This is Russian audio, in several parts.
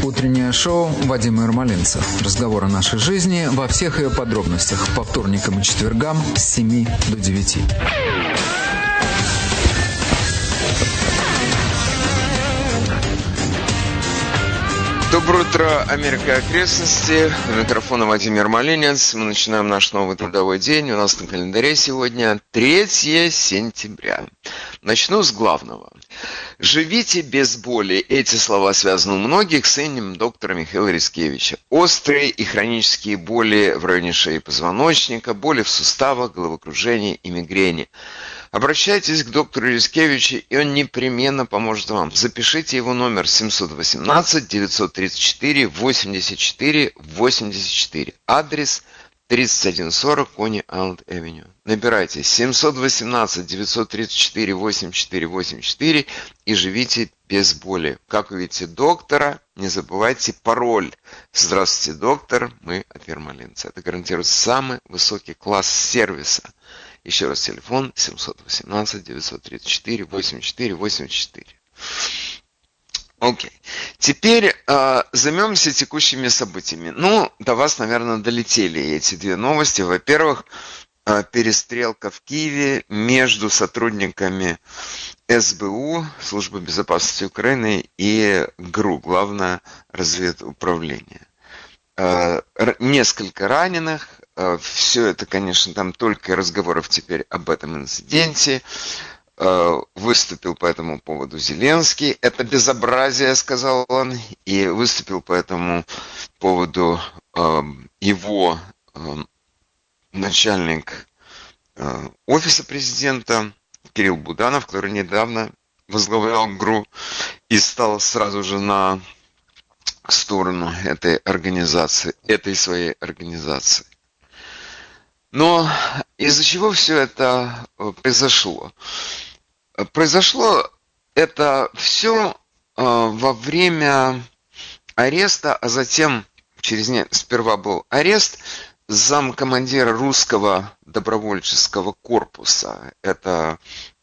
Утреннее шоу Вадима Ермолинца. Разговор о нашей жизни во всех ее подробностях. По вторникам и четвергам с 7 до 9. Доброе утро, Америка и окрестности. У микрофона Вадим Ермолинец. Мы начинаем наш новый трудовой день. У нас на календаре сегодня 3 сентября. Начну с главного. Живите без боли. Эти слова связаны у многих с именем доктора Михаила Рискевича. Острые и хронические боли в районе шеи и позвоночника, боли в суставах, головокружение и мигрени. Обращайтесь к доктору Рискевичу, и он непременно поможет вам. Запишите его номер 718-934-84-84. Адрес 3140 Кони Айленд Авеню. Набирайте 718-934-84-84 и живите без боли. Как увидите доктора, не забывайте пароль. Здравствуйте, доктор, мы от Ермолинца. Это гарантирует самый высокий класс сервиса. Еще раз телефон 718-934-84-84. Окей. Теперь займемся текущими событиями. До вас, наверное, долетели эти две новости. Во-первых, перестрелка в Киеве между сотрудниками СБУ, Службы безопасности Украины, и ГРУ, Главное разведуправление. Несколько раненых. Все это, конечно, там только разговоров теперь об этом инциденте. Выступил по этому поводу Зеленский. Это безобразие, сказал он. И выступил по этому поводу его начальник офиса президента Кирилл Буданов, который недавно возглавлял ГРУ и стал сразу же на сторону этой своей организации. Но из-за чего все это произошло? Произошло это все во время ареста, а затем сперва был арест замкомандира русского добровольческого корпуса. Это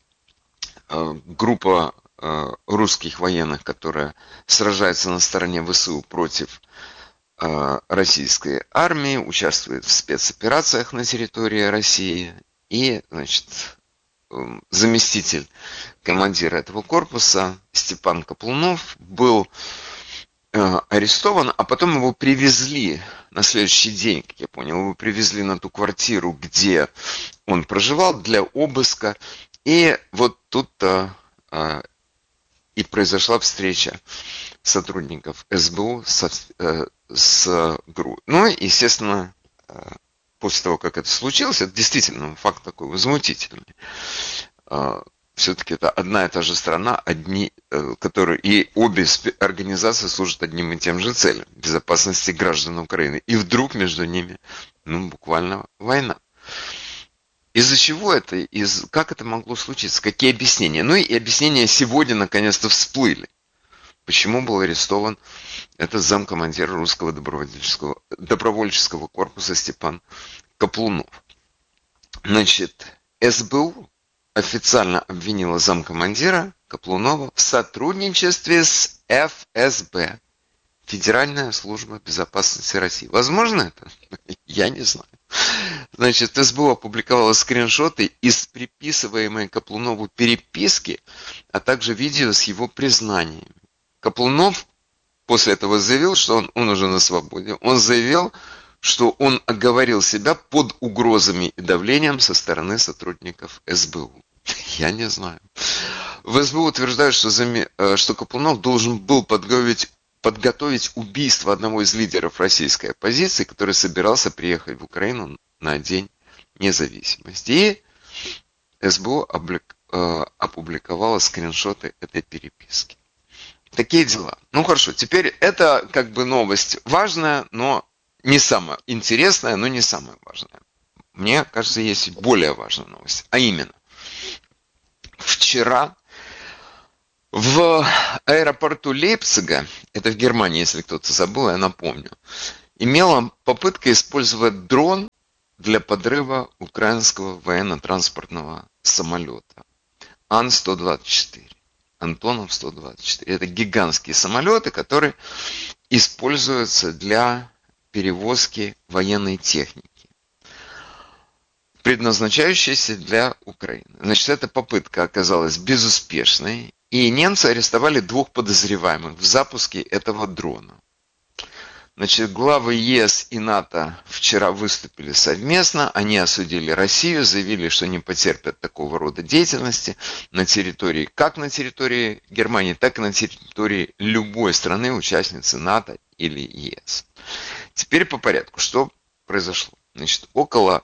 группа русских военных, которая сражается на стороне ВСУ против российской армии, участвует в спецоперациях на территории России. И, заместитель командира этого корпуса Степан Каплунов был арестован, а потом его привезли на следующий день, как я понял, его привезли на ту квартиру, где он проживал, для обыска. И вот тут-то и произошла встреча сотрудников СБУ с ГРУ. Естественно, после того, как это случилось, это действительно факт такой возмутительный. Все-таки это одна и та же страна, которые и обе организации служат одним и тем же целям – безопасности граждан Украины. И вдруг между ними, буквально война. Из-за чего это? Как это могло случиться? Какие объяснения? И объяснения сегодня наконец-то всплыли. Почему был арестован этот замкомандира русского добровольческого корпуса Степан Каплунов? СБУ официально обвинила замкомандира Каплунова в сотрудничестве с ФСБ. Федеральная служба безопасности России. Возможно это? Я не знаю. СБУ опубликовала скриншоты из приписываемой Каплунову переписки, а также видео с его признаниями. Каплунов после этого заявил, что он уже на свободе. Он заявил, что он оговорил себя под угрозами и давлением со стороны сотрудников СБУ. Я не знаю. В СБУ утверждают, что Каплунов должен был подготовить убийство одного из лидеров российской оппозиции, который собирался приехать в Украину на День независимости. И СБУ опубликовала скриншоты этой переписки. Такие дела. Хорошо, теперь это новость важная, но не самая интересная, но не самая важная. Мне кажется, есть более важная новость. А именно, вчера в аэропорту Лейпцига, это в Германии, если кто-то забыл, я напомню, имела попытка использовать дрон для подрыва украинского военно-транспортного самолета Ан-124. Антонов 124. Это гигантские самолеты, которые используются для перевозки военной техники, предназначающейся для Украины. Значит, эта попытка оказалась безуспешной, и немцы арестовали 2 подозреваемых в запуске этого дрона. Значит, главы ЕС и НАТО вчера выступили совместно, они осудили Россию, заявили, что не потерпят такого рода деятельности на территории, как на территории Германии, так и на территории любой страны, участницы НАТО или ЕС. Теперь по порядку, что произошло? Значит, около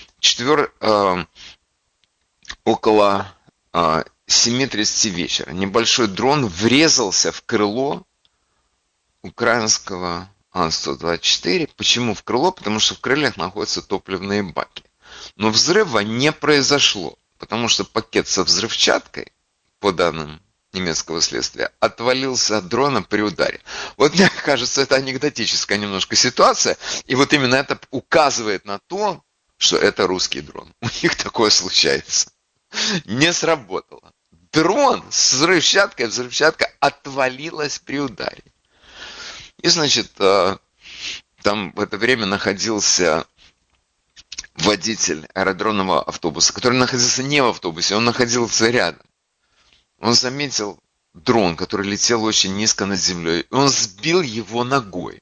7:30 вечера небольшой дрон врезался в крыло украинского Ан-124. Почему в крыло? Потому что в крыльях находятся топливные баки. Но взрыва не произошло, потому что пакет со взрывчаткой, по данным немецкого следствия, отвалился от дрона при ударе. Вот мне кажется, это анекдотическая немножко ситуация, и вот именно это указывает на то, что это русский дрон. У них такое случается. Не сработало. Дрон с взрывчаткой, взрывчатка отвалилась при ударе. И, значит, там в это время находился водитель аэродромного автобуса, который находился не в автобусе, он находился рядом. Он заметил дрон, который летел очень низко над землей, и он сбил его ногой.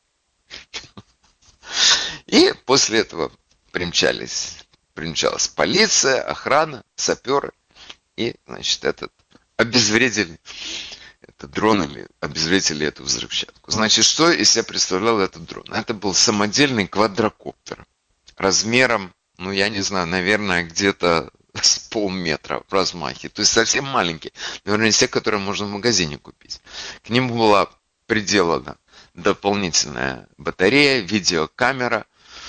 И после этого примчалась полиция, охрана, саперы, и, значит, обезвредили этот дрон или обезвредили эту взрывчатку. Значит, что из себя представлял этот дрон? Это был самодельный квадрокоптер размером, я не знаю, наверное, где-то с полметра в размахе. То есть совсем маленький. Наверное, из тех, которые можно в магазине купить. К нему была приделана дополнительная батарея, видеокамера,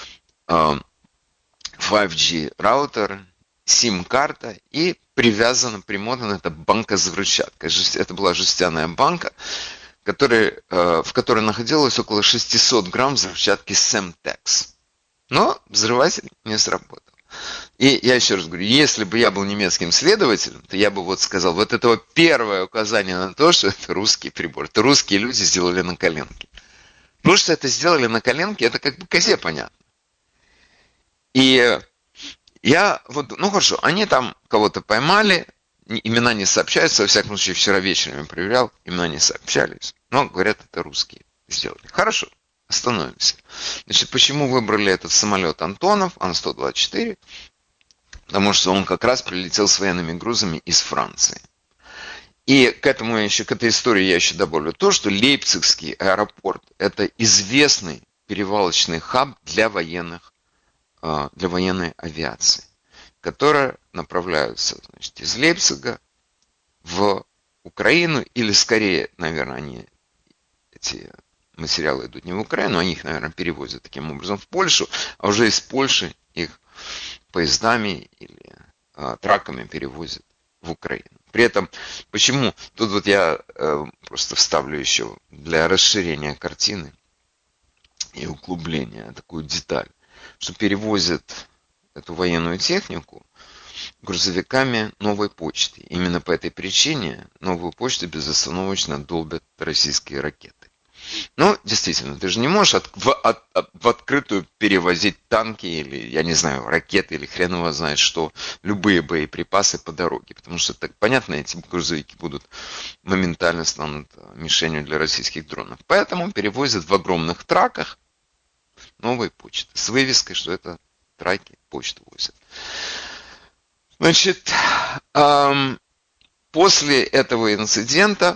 5G раутер, сим-карта и примотана эта банка с взрывчаткой. Это была жестяная банка, в которой находилось около 600 грамм взрывчатки Semtex. Но взрыватель не сработал. И я еще раз говорю, если бы я был немецким следователем, то я бы сказал, вот это первое указание на то, что это русский прибор. Это русские люди сделали на коленке. Потому что это сделали на коленке, это как бы козе понятно. И хорошо, они там кого-то поймали, имена не сообщаются, во всяком случае, вчера вечером я проверял, имена не сообщались, но говорят, это русские сделали. Хорошо, остановимся. Значит, почему выбрали этот самолет Антонов, Ан-124? Потому что он как раз прилетел с военными грузами из Франции. И к этой истории я еще добавлю то, что Лейпцигский аэропорт – это известный перевалочный хаб для военной авиации, которые направляются, значит, из Лейпцига в Украину, или скорее, наверное, эти материалы идут не в Украину, они их, наверное, перевозят таким образом в Польшу, а уже из Польши их поездами или траками перевозят в Украину. При этом, почему? Тут вот я просто вставлю еще для расширения картины и углубления такую деталь, что перевозят эту военную технику грузовиками Новой почты. Именно по этой причине Новую почту безостановочно долбят российские ракеты. Ну, действительно, ты же не можешь в открытую перевозить танки или, я не знаю, ракеты или хрен его знает что, любые боеприпасы по дороге. Потому что, так понятно, эти грузовики моментально станут мишенью для российских дронов. Поэтому перевозят в огромных траках Новой почты с вывеской, что это траки почту возят. Значит, после этого инцидента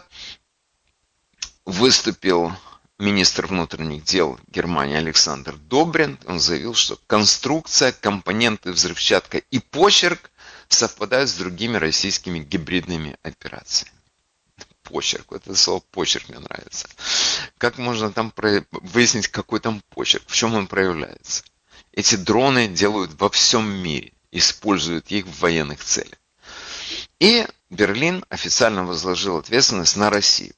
выступил министр внутренних дел Германии Александр Добрин. Он заявил, что конструкция, компоненты, взрывчатка и почерк совпадают с другими российскими гибридными операциями. Почерк. Это слово почерк мне нравится. Как можно там выяснить, какой там почерк, в чем он проявляется? Эти дроны делают во всем мире, используют их в военных целях. И Берлин официально возложил ответственность на Россию.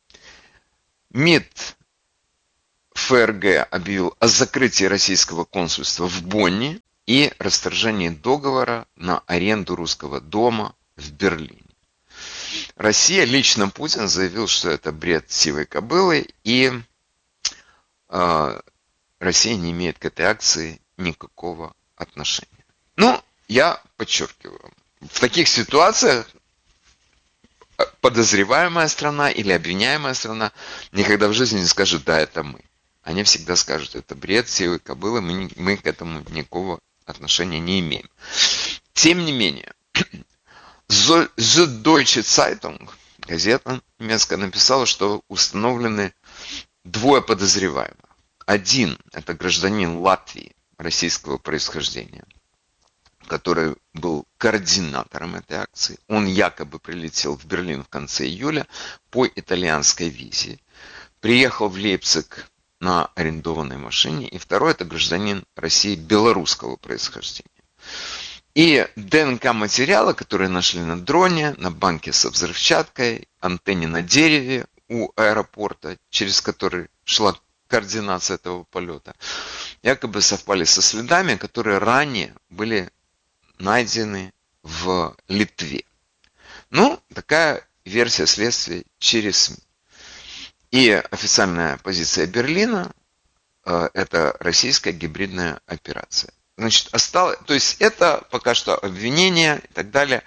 МИД ФРГ объявил о закрытии российского консульства в Бонне и расторжении договора на аренду русского дома в Берлине. Россия, лично Путин заявил, что это бред сивой кобылы, и Россия не имеет к этой акции никакого отношения. Ну, я подчеркиваю, в таких ситуациях подозреваемая страна или обвиняемая страна никогда в жизни не скажет: да, это мы. Они всегда скажут: это бред, сивой кобылы, мы к этому никакого отношения не имеем. Тем не менее, Süddeutsche Zeitung, газета немецкая, написала, что установлены двое подозреваемых. Один – это гражданин Латвии российского происхождения, который был координатором этой акции. Он якобы прилетел в Берлин в конце июля по итальянской визе, приехал в Лейпциг на арендованной машине. И второй – это гражданин России белорусского происхождения. И ДНК-материалы, которые нашли на дроне, на банке со взрывчаткой, антенне на дереве у аэропорта, через который шла координация этого полета, якобы совпали со следами, которые ранее были найдены в Литве. Ну, такая версия следствия через СМИ. И официальная позиция Берлина – это российская гибридная операция. Значит, осталось, то есть это пока что обвинение и так далее,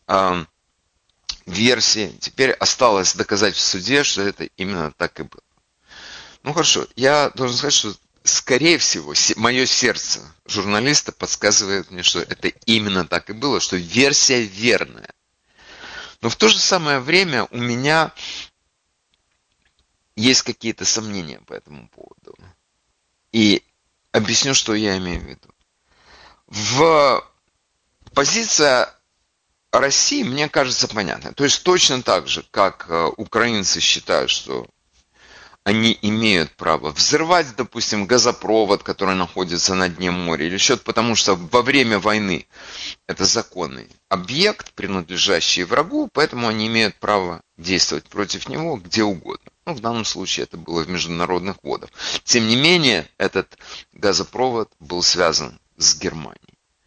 версии. Теперь осталось доказать в суде, что это именно так и было. Ну хорошо, я должен сказать, что скорее всего мое сердце журналиста подсказывает мне, что это именно так и было, что версия верная. Но в то же самое время у меня есть какие-то сомнения по этому поводу. И объясню, что я имею в виду. Позиция России, мне кажется, понятна. То есть точно так же, как украинцы считают, что они имеют право взрывать, допустим, газопровод, который находится на дне моря, или что-то, потому что во время войны это законный объект, принадлежащий врагу, поэтому они имеют право действовать против него где угодно. Ну, в данном случае это было в международных водах. Тем не менее, этот газопровод был связан с Германией.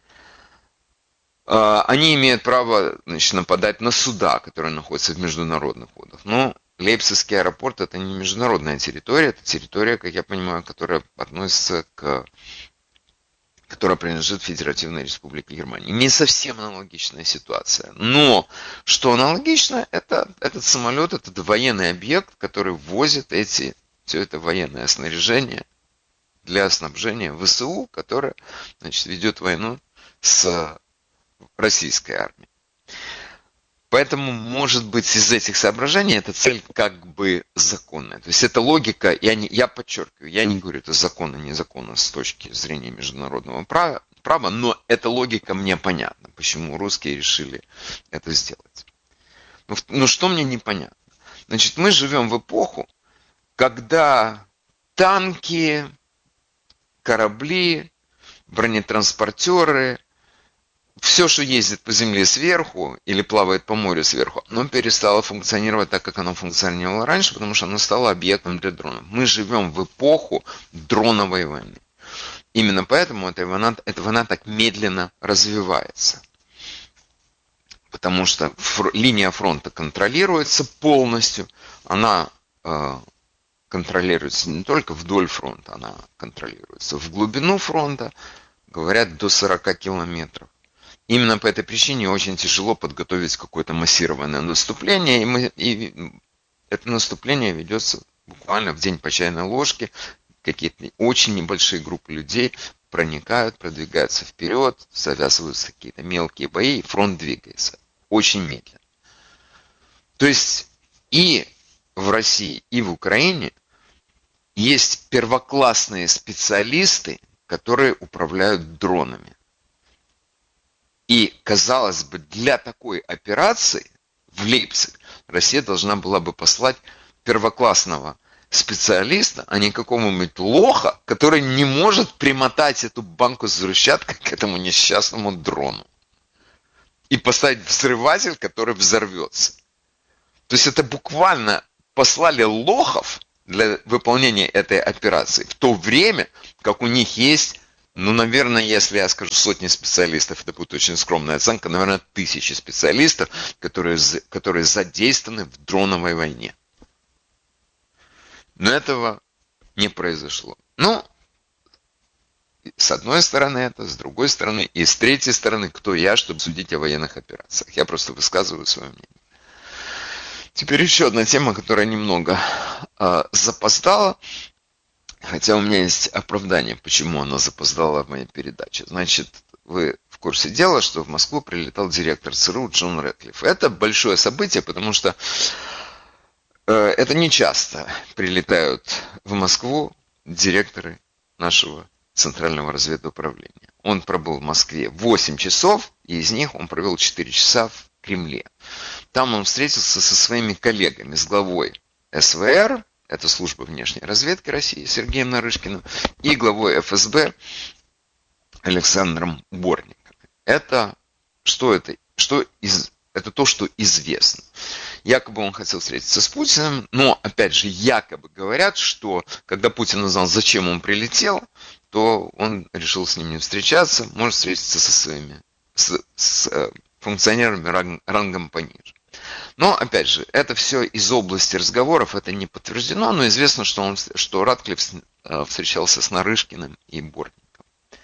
Они имеют право, значит, нападать на суда, которые находятся в международных водах. Но Лейпцигский аэропорт – это не международная территория, это территория, как я понимаю, которая относится которая принадлежит Федеративной Республике Германия. Не совсем аналогичная ситуация. Но что аналогично, этот самолет, это военный объект, который возит все это военное снаряжение для снабжения ВСУ, которое, значит, ведет войну с российской армией. Поэтому, может быть, из этих соображений эта цель как бы законная. То есть эта логика, я подчеркиваю, я не говорю, это законно, незаконно с точки зрения международного права, но эта логика мне понятна, почему русские решили это сделать. Но что мне непонятно? Значит, мы живем в эпоху, когда танки, корабли, бронетранспортеры, все, что ездит по земле сверху или плавает по морю сверху, оно перестало функционировать так, как оно функционировало раньше, потому что оно стало объектом для дронов. Мы живем в эпоху дроновой войны. Именно поэтому эта война так медленно развивается. Потому что линия фронта контролируется полностью. Она контролируется не только вдоль фронта, она контролируется в глубину фронта, говорят, до 40 километров. Именно по этой причине очень тяжело подготовить какое-то массированное наступление, и это наступление ведется буквально в день по чайной ложке. Какие-то очень небольшие группы людей проникают, продвигаются вперед, завязываются какие-то мелкие бои, и фронт двигается очень медленно. То есть и в России, и в Украине есть первоклассные специалисты, которые управляют дронами. И, казалось бы, для такой операции в Лейпциг Россия должна была бы послать первоклассного специалиста, а не какому-нибудь лоха, который не может примотать эту банку с взрывчаткой к этому несчастному дрону. И поставить взрыватель, который взорвется. То есть это буквально послали лохов для выполнения этой операции, в то время, как у них есть, ну, наверное, если я скажу сотни специалистов, это будет очень скромная оценка, наверное, тысячи специалистов, которые задействованы в дроновой войне. Но этого не произошло. Ну, с одной стороны это, с другой стороны, и с третьей стороны, кто я, чтобы судить о военных операциях. Я просто высказываю свое мнение. Теперь еще одна тема, которая немного запоздала, хотя у меня есть оправдание, почему она запоздала в моей передаче. Значит, вы в курсе дела, что в Москву прилетал директор ЦРУ Джон Рэдклифф. Это большое событие, потому что это не часто прилетают в Москву директоры нашего Центрального разведуправления. Он пробыл в Москве 8 часов, и из них он провел 4 часа в Кремле. Там он встретился со своими коллегами, с главой СВР, это служба внешней разведки России, Сергеем Нарышкиным, и главой ФСБ Александром Бортником. Это то, что известно. Якобы он хотел встретиться с Путиным, но, опять же, якобы говорят, что когда Путин узнал, зачем он прилетел, то он решил с ним не встречаться, может встретиться с функционерами рангом пониже. Но, опять же, это все из области разговоров, это не подтверждено, но известно, что Рэдклифф встречался с Нарышкиным и Бортником.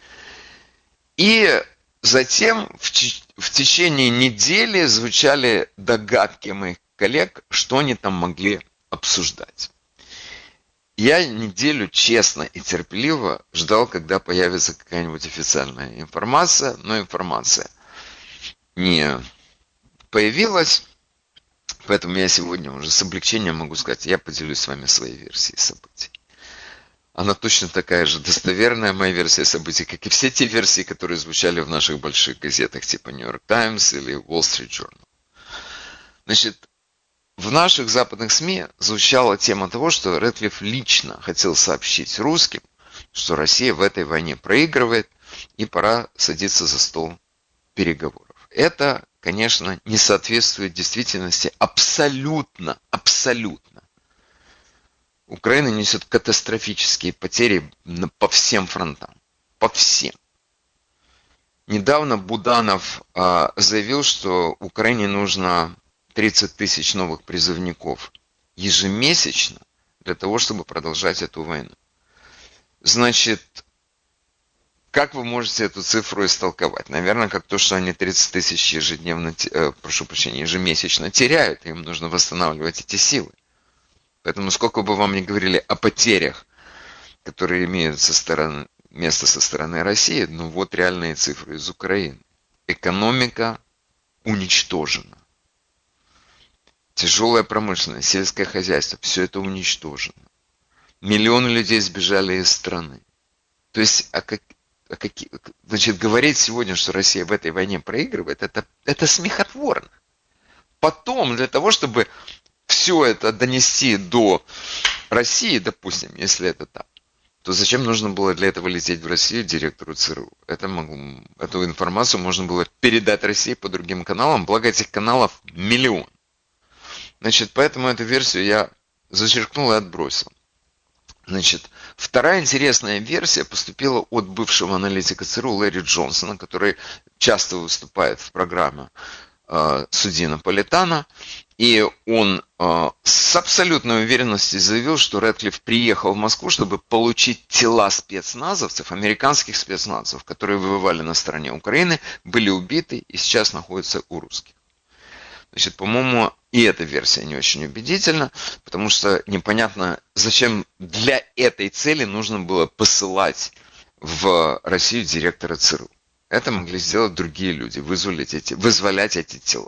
И затем в течение недели звучали догадки моих коллег, что они там могли обсуждать. Я неделю честно и терпеливо ждал, когда появится какая-нибудь официальная информация, но информация не появилась, поэтому я сегодня уже с облегчением могу сказать, я поделюсь с вами своей версией событий. Она точно такая же достоверная, моя версия событий, как и все те версии, которые звучали в наших больших газетах, типа New York Times или Wall Street Journal. Значит, в наших западных СМИ звучала тема того, что Рэдклифф лично хотел сообщить русским, что Россия в этой войне проигрывает и пора садиться за стол переговоров. Это, конечно, не соответствует действительности абсолютно. Украина несет катастрофические потери по всем фронтам. По всем. Недавно Буданов заявил, что Украине нужно 30 тысяч новых призывников ежемесячно для того, чтобы продолжать эту войну. Значит, как вы можете эту цифру истолковать? Наверное, как то, что они 30 тысяч ежемесячно теряют, им нужно восстанавливать эти силы. Поэтому сколько бы вам ни говорили о потерях, которые имеют место со стороны России, ну вот реальные цифры из Украины. Экономика уничтожена. Тяжелая промышленность, сельское хозяйство, все это уничтожено. Миллионы людей сбежали из страны. То есть, значит, говорить сегодня, что Россия в этой войне проигрывает, это смехотворно. Потом, для того, чтобы все это донести до России, допустим, если это так, то зачем нужно было для этого лететь в Россию директору ЦРУ? Эту информацию можно было передать России по другим каналам, благо этих каналов миллион. Значит, поэтому эту версию я зачеркнул и отбросил. Значит, вторая интересная версия поступила от бывшего аналитика ЦРУ Лэри Джонсона, который часто выступает в программе «Суди Наполитана». И он с абсолютной уверенностью заявил, что Рэдклифф приехал в Москву, чтобы получить тела спецназовцев, американских спецназовцев, которые воевали на стороне Украины, были убиты и сейчас находятся у русских. Значит, по-моему, и эта версия не очень убедительна, потому что непонятно, зачем для этой цели нужно было посылать в Россию директора ЦРУ. Это могли сделать другие люди, вызволять эти тела.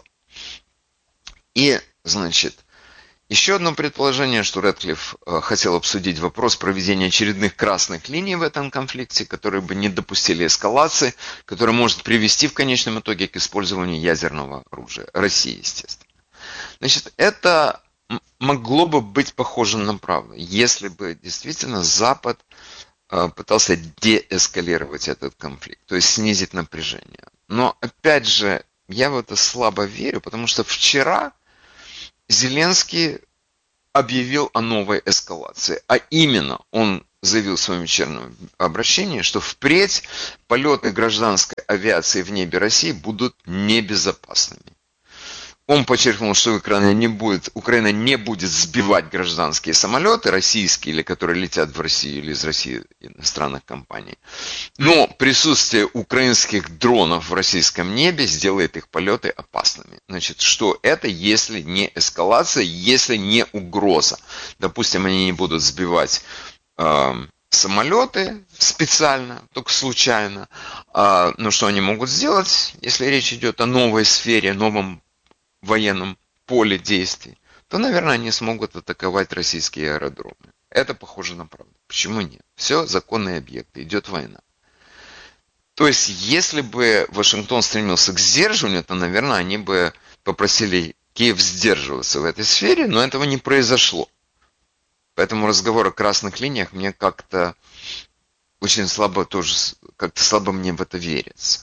И, значит, еще одно предположение, что Рэдклифф хотел обсудить вопрос проведения очередных красных линий в этом конфликте, которые бы не допустили эскалации, которая может привести в конечном итоге к использованию ядерного оружия. России, естественно. Значит, это могло бы быть похоже на правду, если бы действительно Запад пытался деэскалировать этот конфликт, то есть снизить напряжение. Но, опять же, я в это слабо верю, потому что вчера Зеленский объявил о новой эскалации, а именно он заявил в своем вечернем обращении, что впредь полеты гражданской авиации в небе России будут небезопасными. Он подчеркнул, что Украина не будет сбивать гражданские самолеты, российские или которые летят в Россию или из России иностранных компаний. Но присутствие украинских дронов в российском небе сделает их полеты опасными. Значит, что это, если не эскалация, если не угроза? Допустим, они не будут сбивать самолеты специально, только случайно. Но что они могут сделать, если речь идет о новой сфере, новом военном поле действий, то, наверное, они смогут атаковать российские аэродромы. Это похоже на правду. Почему нет? Все законные объекты, идет война. То есть, если бы Вашингтон стремился к сдерживанию, то, наверное, они бы попросили Киев сдерживаться в этой сфере, но этого не произошло. Поэтому разговор о красных линиях мне как-то очень слабо тоже, как-то слабо мне в это верится.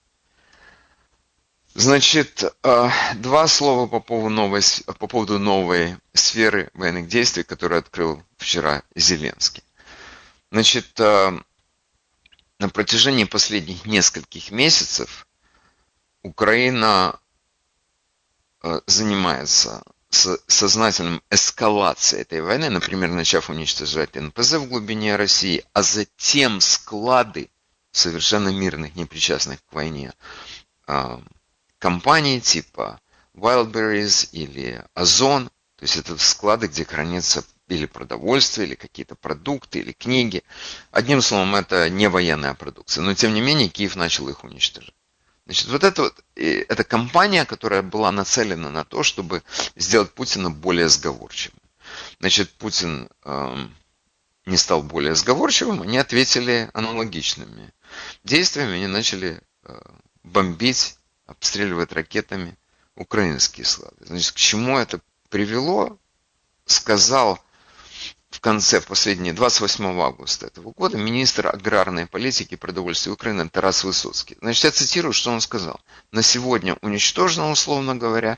Значит, два слова по поводу новой сферы военных действий, которую открыл вчера Зеленский. Значит, на протяжении последних нескольких месяцев Украина занимается сознательным эскалацией этой войны, например, начав уничтожать НПЗ в глубине России, а затем склады совершенно мирных, непричастных к войне компаний типа Wildberries или Озон, то есть это склады, где хранится или продовольствие, или какие-то продукты, или книги. Одним словом, это не военная продукция, но тем не менее Киев начал их уничтожать. Значит, это кампания, которая была нацелена на то, чтобы сделать Путина более сговорчивым. Значит, Путин не стал более сговорчивым, они ответили аналогичными действиями, они начали бомбить, обстреливать ракетами украинские склады. Значит, к чему это привело, сказал в конце 28 августа этого года министр аграрной политики и продовольствия Украины Тарас Высоцкий. Значит, я цитирую, что он сказал. На сегодня уничтожено, условно говоря,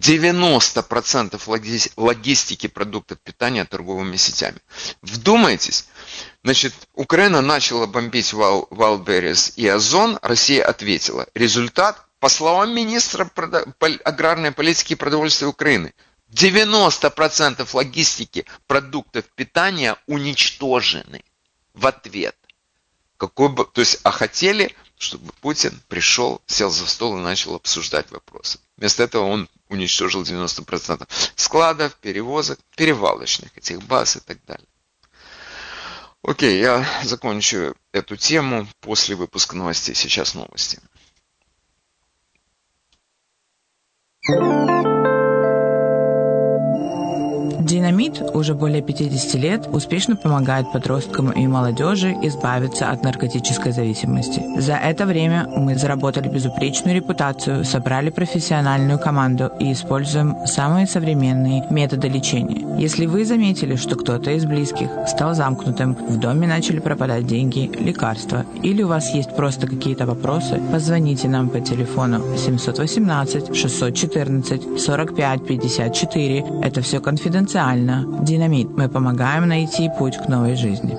90% логистики продуктов питания торговыми сетями. Вдумайтесь. Значит, Украина начала бомбить Wildberries и Озон, Россия ответила. Результат, по словам министра аграрной политики и продовольствия Украины, 90% логистики продуктов питания уничтожены в ответ. То есть, хотели, чтобы Путин пришел, сел за стол и начал обсуждать вопросы. Вместо этого он уничтожил 90% складов, перевозок, перевалочных этих баз и так далее. Окей, я закончу эту тему после выпуска новостей. Сейчас новости. Динамит уже более 50 лет успешно помогает подросткам и молодежи избавиться от наркотической зависимости. За это время мы заработали безупречную репутацию, собрали профессиональную команду и используем самые современные методы лечения. Если вы заметили, что кто-то из близких стал замкнутым, в доме начали пропадать деньги, лекарства, или у вас есть просто какие-то вопросы, позвоните нам по телефону 718-614-45-54. Это все конфиденциально. Динамит. Мы помогаем найти путь к новой жизни.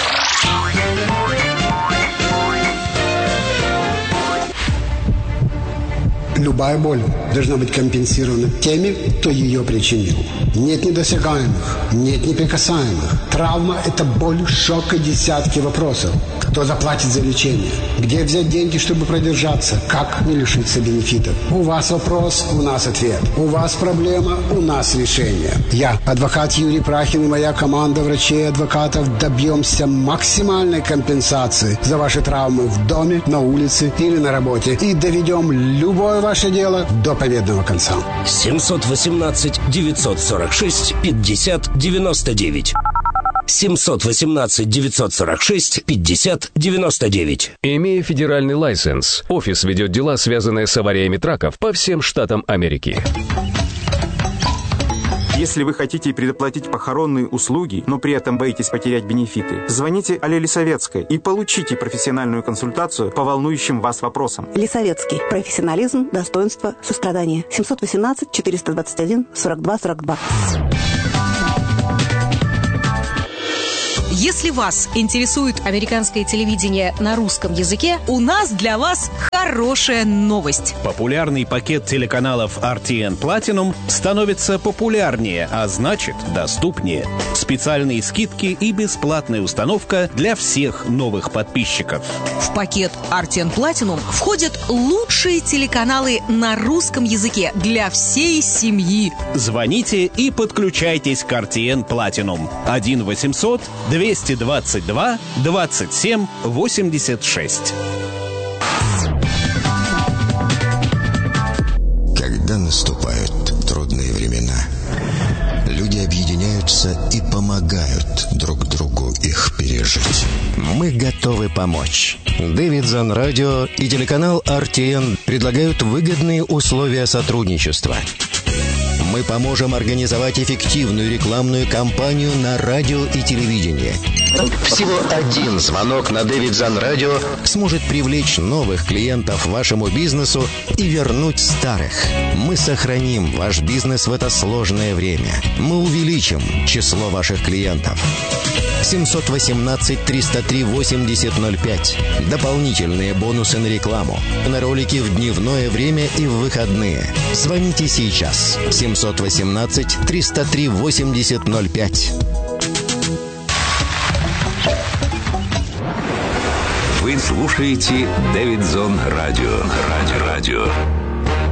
Любая боль должна быть компенсирована теми, кто ее причинил. Нет недосягаемых, нет неприкасаемых. Травма – это боль, шок и десятки вопросов. Кто заплатит за лечение? Где взять деньги, чтобы продержаться? Как не лишиться бенефитов? У вас вопрос, у нас ответ. У вас проблема, у нас решение. Я, адвокат Юрий Прахин и моя команда врачей и адвокатов добьемся максимальной компенсации за ваши травмы в доме, на улице или на работе. И доведем любое ваше дело до победного конца. 718-946-50-99. 718-946-50-99. Имея федеральный лайсенс, офис ведет дела, связанные с авариями траков по всем штатам Америки. Если вы хотите предоплатить похоронные услуги, но при этом боитесь потерять бенефиты, звоните Алле Лисовецкой и получите профессиональную консультацию по волнующим вас вопросам. Лисовецкий. Профессионализм, достоинство, сострадание. 718-421-42-42. Если вас интересует американское телевидение на русском языке, у нас для вас хорошая новость. Популярный пакет телеканалов RTN Platinum становится популярнее, а значит, доступнее. Специальные скидки и бесплатная установка для всех новых подписчиков. В пакет RTN Platinum входят лучшие телеканалы на русском языке для всей семьи. Звоните и подключайтесь к RTN Platinum. 1-800-222-27-86. Когда наступают трудные времена, люди объединяются и помогают друг другу их пережить. Мы готовы помочь. Дэвидсон Радио и телеканал RTN предлагают выгодные условия сотрудничества. Мы поможем организовать эффективную рекламную кампанию на радио и телевидении. Всего один звонок на Дэвидсон Радио сможет привлечь новых клиентов вашему бизнесу и вернуть старых. Мы сохраним ваш бизнес в это сложное время. Мы увеличим число ваших клиентов. 718-303-8005. Дополнительные бонусы на рекламу. На ролики в дневное время и в выходные. Звоните сейчас. 718-303-8005. Вы слушаете Дэвидсон Радио.